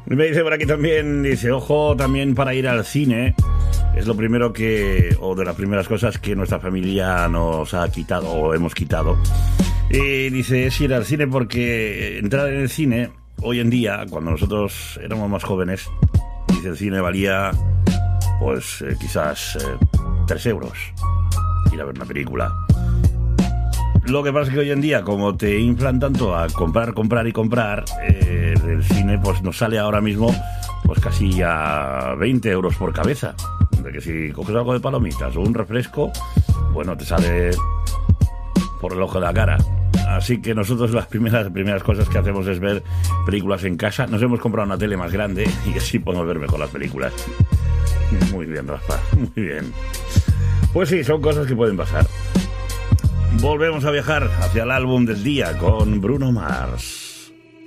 Me dice por aquí también, dice, ojo, también para ir al cine. Es lo primero o de las primeras cosas que nuestra familia nos ha quitado o hemos quitado. Y dice, es ir al cine porque entrar en el cine, hoy en día, cuando nosotros éramos más jóvenes, dice, el cine valía, pues, quizás 3 euros ir a ver una película. Lo que pasa es que hoy en día, como te inflan tanto a comprar y comprar, el cine pues nos sale ahora mismo pues casi a 20 euros por cabeza. De que si coges algo de palomitas o un refresco, bueno, te sale por el ojo de la cara. Así que nosotros las primeras cosas que hacemos es ver películas en casa. Nos hemos comprado una tele más grande y así podemos ver mejor las películas. Muy bien, Rafa, muy bien. Pues sí, son cosas que pueden pasar. Volvemos a viajar hacia el álbum del día con Bruno Mars.